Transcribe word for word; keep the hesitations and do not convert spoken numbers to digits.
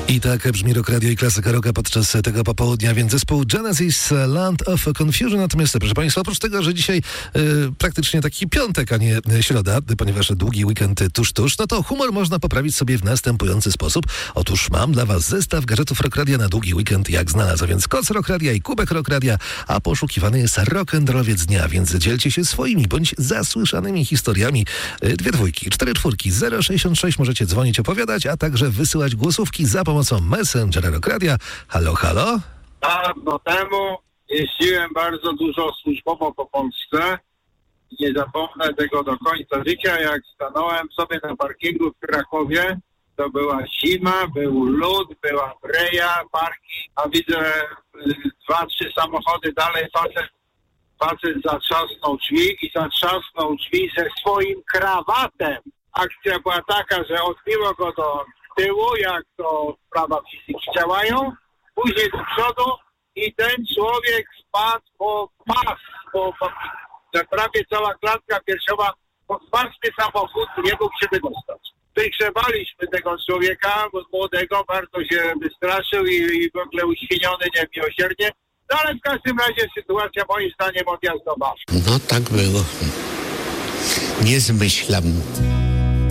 I tak brzmi Rock Radio i klasyka rocka podczas tego popołudnia, więc zespół Genesis, Land of Confusion. Natomiast, proszę Państwa, oprócz tego, że dzisiaj y, praktycznie taki piątek, a nie środa, ponieważ długi weekend tuż, tuż, no to humor można poprawić sobie w następujący sposób. Otóż mam dla Was zestaw gadżetów Rock Radia na długi weekend, jak znalazł, a więc koc Rock Radia i kubek Rock Radia, a poszukiwany jest rock'n'rollowiec dnia, więc dzielcie się swoimi bądź zasłyszanymi historiami. Y, dwie dwójki, cztery czwórki, zero sześćdziesiąt sześć możecie dzwonić, opowiadać, a także wysyłać głosówki za pomocą Messengera Rock Radia. Halo, halo? Dawno temu jeździłem bardzo dużo służbowo po Polsce. Nie zapomnę tego do końca życia, jak stanąłem sobie na parkingu w Krakowie. To była zima, był lód, była breja, parking, a widzę y, dwa, trzy samochody dalej, facet, facet zatrzasnął drzwi i zatrzasnął drzwi ze swoim krawatem. Akcja była taka, że odbiło go do tyłu, jak to prawa fizyki działają, później do przodu i ten człowiek spadł po pas, po, po, że prawie cała klatka piersiowa pod zwarty samochód nie mógł się wydostać. Wygrzebaliśmy tego człowieka młodego, bardzo się wystraszył i, i w ogóle uświeniony niemiłosiernie, no ale w każdym razie sytuacja moim zdaniem odjazdowa. No tak było. Nie zmyślam.